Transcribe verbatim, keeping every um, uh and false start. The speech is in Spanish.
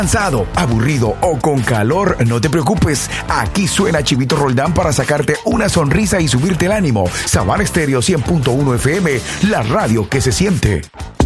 Cansado, aburrido o con calor, no te preocupes. Aquí suena Chivito Roldán para sacarte una sonrisa y subirte el ánimo. Sabana Estéreo cien punto uno F M, la radio que se siente.